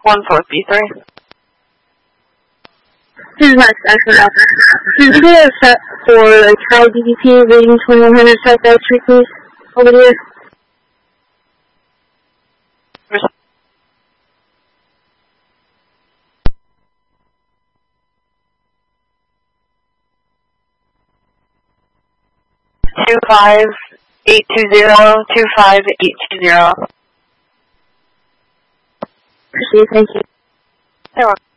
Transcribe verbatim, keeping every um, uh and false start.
one four B three. This is Max Ashford Alpha. Can you have set for a Tri D B P reading twenty-one hundred Southwest Street, please? Over here. Two five eight two zero two five eight two zero. Proceed, thank you. You're welcome.